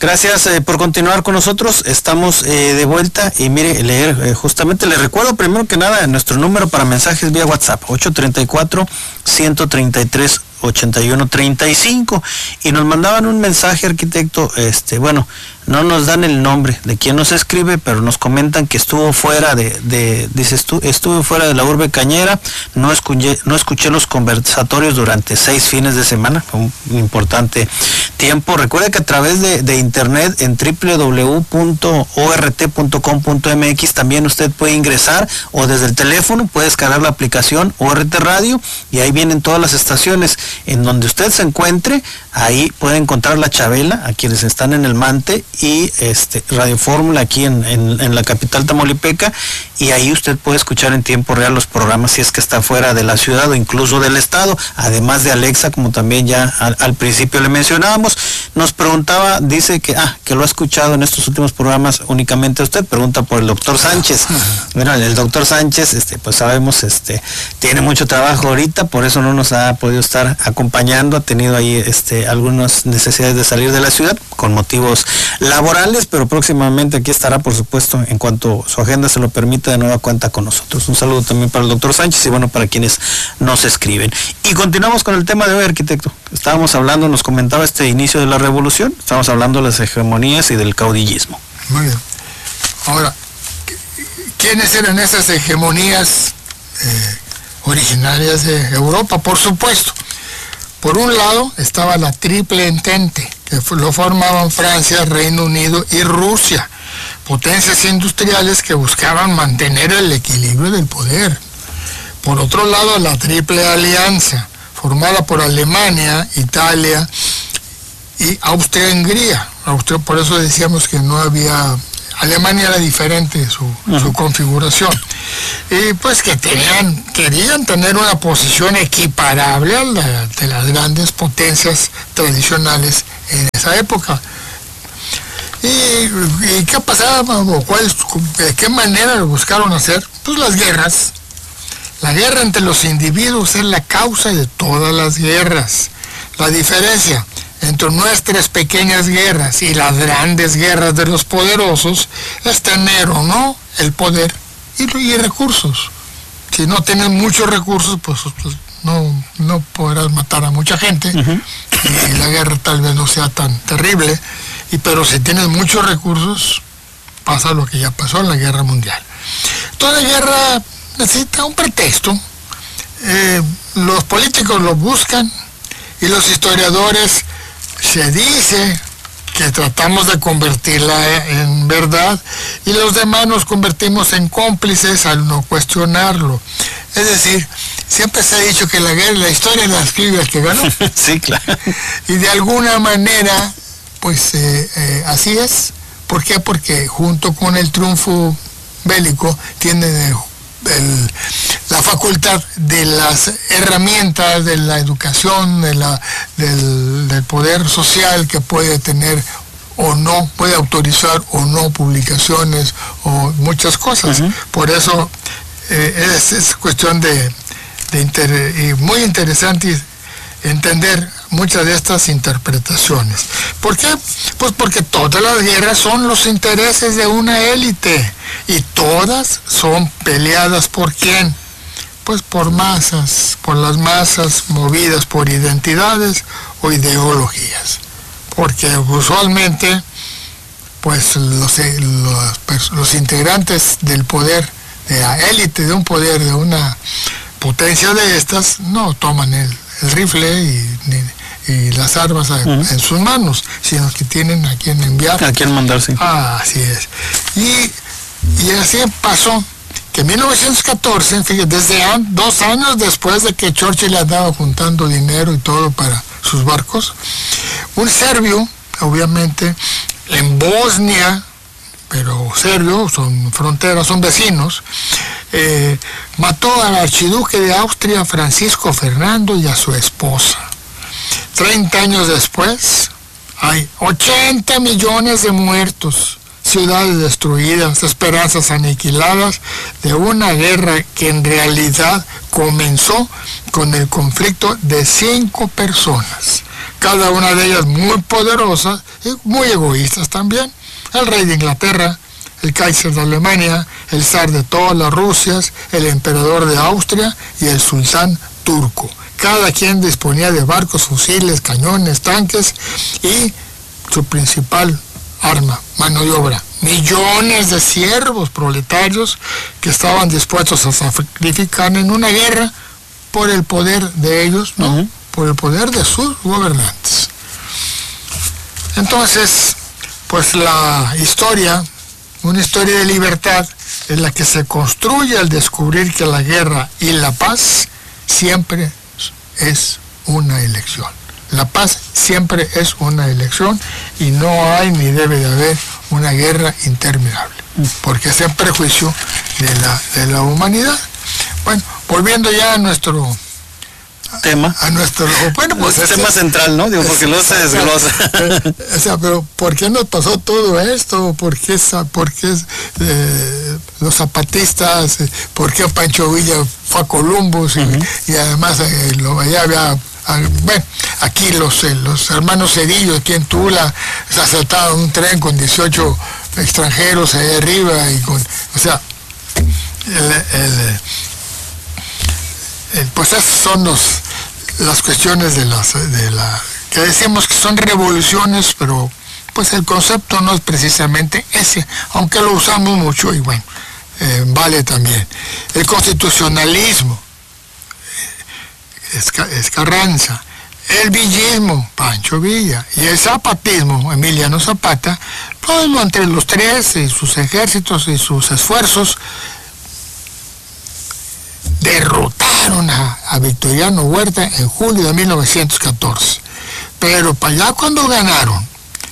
Gracias por continuar con nosotros. Estamos de vuelta y mire, justamente les recuerdo primero que nada nuestro número para mensajes vía WhatsApp, 834-133-8135, y nos mandaban un mensaje, arquitecto, bueno, no nos dan el nombre de quien nos escribe, pero nos comentan que estuvo fuera estuve fuera de la urbe cañera, no escuché los conversatorios durante 6 fines de semana, fue un importante tiempo. Recuerde que a través de internet en www.ort.com.mx también usted puede ingresar, o desde el teléfono puede descargar la aplicación ORT Radio, y ahí vienen todas las estaciones. En donde usted se encuentre, ahí puede encontrar La Chabela, a quienes están en el Mante, y Radio Fórmula aquí en la capital tamaulipeca, y ahí usted puede escuchar en tiempo real los programas si es que está fuera de la ciudad o incluso del estado, además de Alexa, como también ya al principio le mencionábamos. Nos preguntaba, dice que lo ha escuchado en estos últimos programas únicamente usted, pregunta por el doctor Sánchez. Bueno, el doctor Sánchez, pues sabemos, tiene mucho trabajo ahorita, por eso no nos ha podido estar acompañando, ha tenido ahí algunas necesidades de salir de la ciudad con motivos laborales, pero próximamente aquí estará, por supuesto, en cuanto su agenda se lo permita, de nueva cuenta con nosotros. Un saludo también para el doctor Sánchez y bueno, para quienes nos escriben. Y continuamos con el tema de hoy, arquitecto. Estábamos hablando, nos comentaba inicio de la revolución, estamos hablando de las hegemonías y del caudillismo. Muy bien. Ahora, ¿quiénes eran esas hegemonías originarias de Europa? Por supuesto. Por un lado estaba la Triple Entente, que lo formaban Francia, Reino Unido y Rusia, potencias industriales que buscaban mantener el equilibrio del poder. Por otro lado, la Triple Alianza, formada por Alemania, Italia y Austria-Hungría. Por eso decíamos que no había... Alemania era diferente su configuración. Y pues que querían tener una posición equiparable a la de las grandes potencias tradicionales en esa época. ¿Y qué pasaba? ¿De qué manera lo buscaron hacer? Pues las guerras. La guerra entre los individuos es la causa de todas las guerras. La diferencia entre nuestras pequeñas guerras y las grandes guerras de los poderosos es tener o no el poder y recursos. Si no tienes muchos recursos, pues no podrás matar a mucha gente, y la guerra tal vez no sea tan terrible, pero si tienes muchos recursos, pasa lo que ya pasó en la guerra mundial. Toda guerra necesita un pretexto. Los políticos lo buscan y los historiadores se dice que tratamos de convertirla en verdad y los demás nos convertimos en cómplices al no cuestionarlo. Es decir, siempre se ha dicho que la guerra, la historia la escribe el que ganó. Sí, claro. Y de alguna manera, pues así es. ¿Por qué? Porque junto con el triunfo bélico tiene la facultad de las herramientas de la educación, del poder social que puede tener o no, puede autorizar o no publicaciones o muchas cosas. Por eso es cuestión y muy interesante entender muchas de estas interpretaciones. ¿Por qué? Pues porque todas las guerras son los intereses de una élite y todas son peleadas ¿por quién? Pues por masas, por las masas movidas por identidades o ideologías. Porque usualmente pues los integrantes del poder, de la élite de un poder, de una potencia de estas, no toman el rifle y las armas en sus manos, sino que tienen a quien enviar. A quien mandar, sí. Así es. Y así pasó, que en 1914, fíjate, desde 2 años después de que Churchill andaba juntando dinero y todo para sus barcos, un serbio, obviamente, en Bosnia, pero serbio, son fronteras, son vecinos, mató al archiduque de Austria, Francisco Fernando, y a su esposa. 30 años después, hay 80 millones de muertos, ciudades destruidas, esperanzas aniquiladas, de una guerra que en realidad comenzó con el conflicto de 5 personas, cada una de ellas muy poderosas y muy egoístas también. El rey de Inglaterra, el Kaiser de Alemania, el zar de todas las Rusias, el emperador de Austria y el sultán turco. Cada quien disponía de barcos, fusiles, cañones, tanques y su principal arma, mano de obra. Millones de siervos proletarios que estaban dispuestos a sacrificar en una guerra por el poder de ellos, ¿no? Por el poder de sus gobernantes. Entonces, pues la historia, una historia de libertad, en la que se construye al descubrir que la guerra y la paz siempre es una elección. La paz siempre es una elección y no hay ni debe de haber una guerra interminable, porque es el prejuicio de la humanidad. Bueno, volviendo ya a nuestro tema. Bueno, pues el tema central, ¿no? Digo, porque luego se desglosa. O sea, pero ¿por qué nos pasó todo esto? ¿Por qué los zapatistas? ¿Por qué Pancho Villa fue a Columbus? Y además ya había... Bueno, aquí los hermanos Cedillo, aquí en Tula, se asaltaron un tren con 18 extranjeros ahí arriba y con... O sea, pues esas son las cuestiones que decimos que son revoluciones, pero pues el concepto no es precisamente ese, aunque lo usamos mucho y bueno, vale también. El constitucionalismo es Carranza, el villismo, Pancho Villa, y el zapatismo, Emiliano Zapata, pues entre los tres y sus ejércitos y sus esfuerzos, derrotaron a Victoriano Huerta en julio de 1914. Pero para allá cuando ganaron,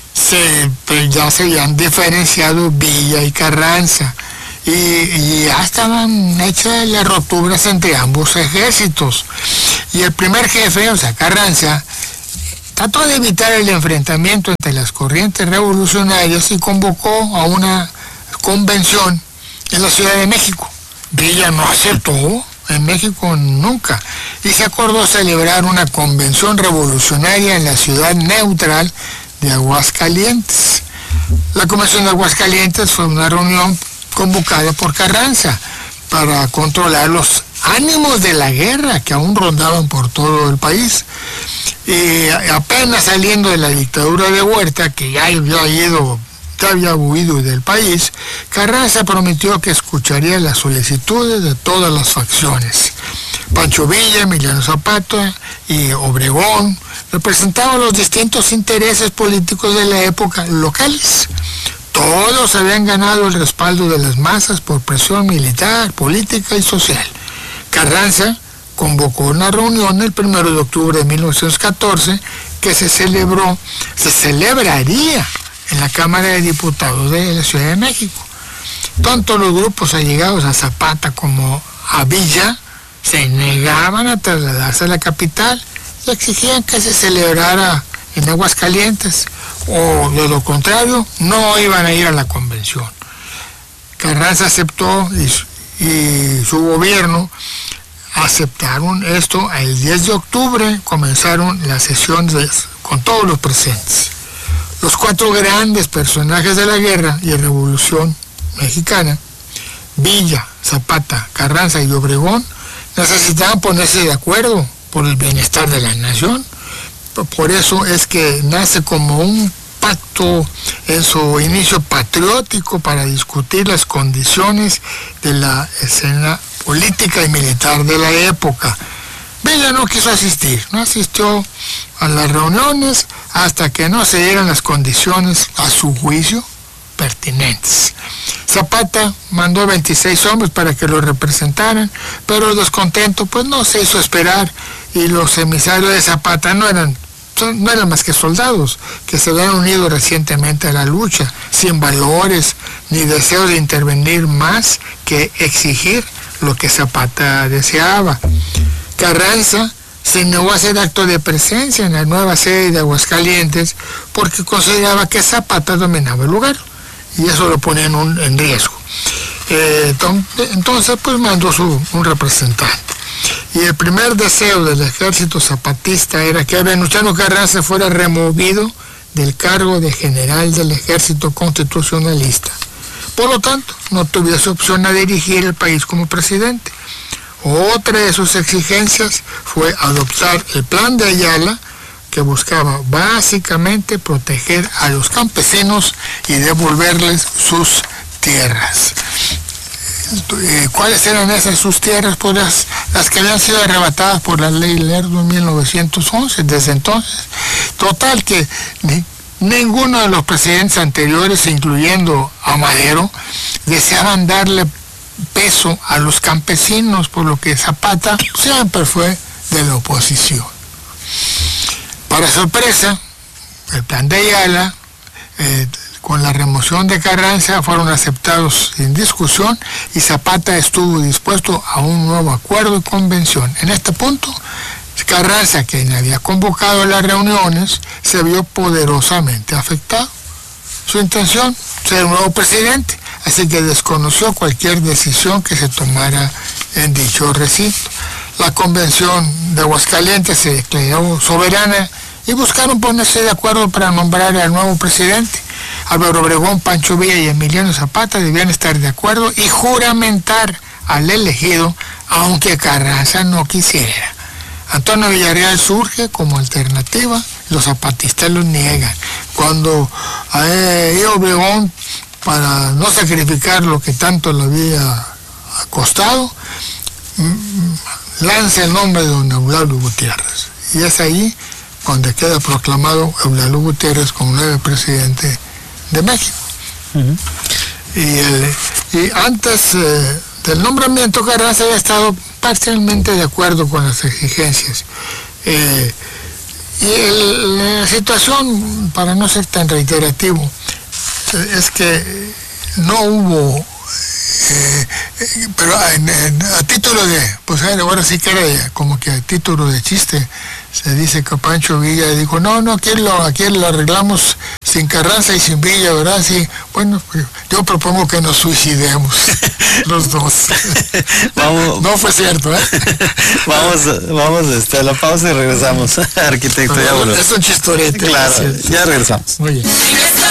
ya se habían diferenciado Villa y Carranza, y ya estaban hechas las rupturas entre ambos ejércitos. Y el primer jefe, o sea, Carranza, trató de evitar el enfrentamiento entre las corrientes revolucionarias y convocó a una convención en la Ciudad de México. Villa no aceptó, en México nunca, y se acordó celebrar una convención revolucionaria en la ciudad neutral de Aguascalientes. La convención de Aguascalientes fue una reunión convocada por Carranza para controlar los ánimos de la guerra que aún rondaban por todo el país. Y apenas saliendo de la dictadura de Huerta, que ya había huido del país, Carranza prometió que escucharía las solicitudes de todas las facciones. Pancho Villa, Emiliano Zapata y Obregón representaban los distintos intereses políticos de la época locales. Todos habían ganado el respaldo de las masas por presión militar, política y social. Carranza convocó una reunión el 1 de octubre de 1914 que se celebraría en la Cámara de Diputados de la Ciudad de México. Tanto los grupos allegados a Zapata como a Villa se negaban a trasladarse a la capital y exigían que se celebrara en Aguascalientes, o de lo contrario, no iban a ir a la convención. Carranza aceptó y su gobierno aceptaron esto. El 10 de octubre comenzaron las sesiones con todos los presentes. Los 4 grandes personajes de la guerra y revolución mexicana, Villa, Zapata, Carranza y Obregón, necesitaban ponerse de acuerdo por el bienestar de la nación. Por eso es que nace como un pacto en su inicio patriótico para discutir las condiciones de la escena política y militar de la época. Villa no quiso asistir, no asistió a las reuniones hasta que no se dieran las condiciones a su juicio pertinentes. Zapata mandó 26 hombres para que lo representaran, pero el descontento pues no se hizo esperar y los emisarios de Zapata no eran más que soldados que se habían unido recientemente a la lucha, sin valores ni deseo de intervenir más que exigir lo que Zapata deseaba. Carranza se negó a hacer acto de presencia en la nueva sede de Aguascalientes porque consideraba que Zapata dominaba el lugar y eso lo ponía en riesgo. Entonces pues mandó un representante. Y el primer deseo del ejército zapatista era que Venustiano Carranza fuera removido del cargo de general del ejército constitucionalista. Por lo tanto, no tuviese opción a dirigir el país como presidente. Otra de sus exigencias fue adoptar el plan de Ayala, que buscaba básicamente proteger a los campesinos y devolverles sus tierras. ¿Cuáles eran esas sus tierras? Pues las que habían sido arrebatadas por la ley Lerdo en 1911, desde entonces. Total que ninguno de los presidentes anteriores, incluyendo a Madero, deseaban darle peso a los campesinos, por lo que Zapata siempre fue de la oposición. Para sorpresa, el plan de Ayala, con la remoción de Carranza, fueron aceptados sin discusión y Zapata estuvo dispuesto a un nuevo acuerdo y convención. En este punto, Carranza, quien había convocado las reuniones, se vio poderosamente afectado. Su intención, ser un nuevo presidente, así que desconoció cualquier decisión que se tomara en dicho recinto. La convención de Aguascalientes se declaró soberana y buscaron ponerse de acuerdo para nombrar al nuevo presidente. Álvaro Obregón, Pancho Villa y Emiliano Zapata debían estar de acuerdo y juramentar al elegido, aunque Carranza no quisiera. Antonio Villarreal surge como alternativa, los zapatistas lo niegan. Cuando Obregón, para no sacrificar lo que tanto le había costado, lanza el nombre de don Eulalio Gutiérrez. Y es ahí donde queda proclamado Eulalio Gutiérrez como nuevo presidente de México. Y antes del nombramiento, Carranza había estado parcialmente de acuerdo con las exigencias. La situación, para no ser tan reiterativo, es que no hubo, pero a título de, pues ahora sí que era como que a título de chiste, se dice que Pancho Villa dijo, no, aquí lo arreglamos sin Carranza y sin Villa, ¿verdad? Sí, bueno, pues yo propongo que nos suicidemos los dos. No fue cierto, ¿eh? Vamos a la pausa y regresamos. Arquitecto, ya volvemos. Es un chistorete. Claro, ya regresamos. Muy bien.